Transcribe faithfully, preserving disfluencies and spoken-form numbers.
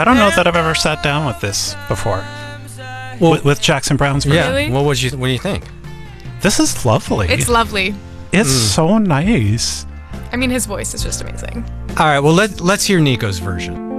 I don't know that I've ever sat down with this before. Well, with, with Jackson Browne's version. yeah. Really? What would you What do you think? This is lovely. It's lovely. It's Mm. so nice. I mean, his voice is just amazing. All right. Well, let let's hear Nico's version.